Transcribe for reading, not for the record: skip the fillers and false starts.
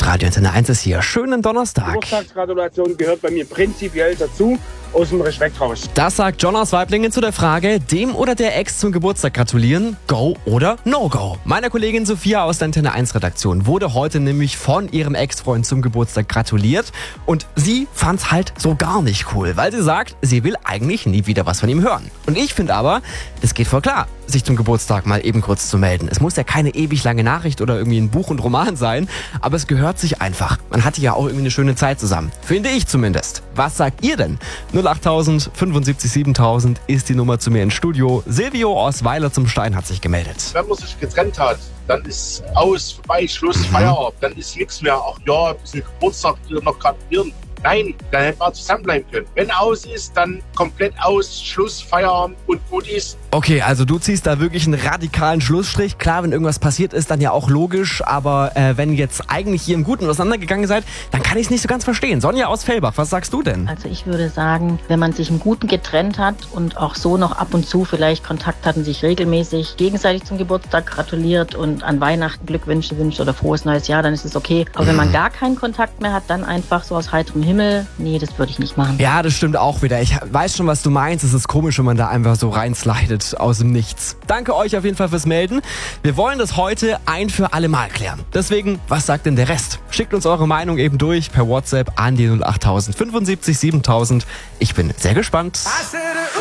Hitradio Antenne 1 ist hier. Schönen Donnerstag. Geburtstagsgratulation gehört bei mir prinzipiell dazu, aus dem Respekt raus. Das sagt John aus Weiblingen zu der Frage, dem oder der Ex zum Geburtstag gratulieren, go oder no go. Meiner Kollegin Sophia aus der Antenne 1 Redaktion wurde heute nämlich von ihrem Ex-Freund zum Geburtstag gratuliert und sie fand's halt so gar nicht cool, weil sie sagt, sie will eigentlich nie wieder was von ihm hören. Und ich finde aber, das geht voll klar, sich zum Geburtstag mal eben kurz zu melden. Es muss ja keine ewig lange Nachricht oder irgendwie ein Buch und Roman sein, aber es gehört sich einfach. Man hatte ja auch irgendwie eine schöne Zeit zusammen. Finde ich zumindest. Was sagt ihr denn? 08000 75 7000 ist die Nummer zu mir ins Studio. Silvio aus Weiler zum Stein hat sich gemeldet. Wenn man sich getrennt hat, dann ist aus, vorbei, Schluss, Feierabend. Dann ist nichts mehr. Ach ja, ein bisschen Geburtstag noch gratulieren. Nein, dann hätten wir zusammenbleiben können. Wenn aus ist, dann komplett aus, Schluss, Feierabend und gut ist. Okay, also du ziehst da wirklich einen radikalen Schlussstrich. Klar, wenn irgendwas passiert ist, dann ja auch logisch. Aber wenn ihr eigentlich hier im Guten auseinandergegangen seid, dann kann ich es nicht so ganz verstehen. Sonja aus Fellbach, was sagst du denn? Also ich würde sagen, wenn man sich im Guten getrennt hat und auch so noch ab und zu vielleicht Kontakt hat und sich regelmäßig gegenseitig zum Geburtstag gratuliert und an Weihnachten Glückwünsche wünscht oder frohes neues Jahr, dann ist es okay. Aber wenn man gar keinen Kontakt mehr hat, dann einfach so aus heiterem Himmel, nee, das würde ich nicht machen. Ja, das stimmt auch wieder. Ich weiß schon, was du meinst. Es ist komisch, wenn man da einfach so reinslidet aus dem Nichts. Danke euch auf jeden Fall fürs Melden. Wir wollen das heute ein für alle Mal klären. Deswegen, was sagt denn der Rest? Schickt uns eure Meinung eben durch per WhatsApp an die 08000 75 7000. Ich bin sehr gespannt.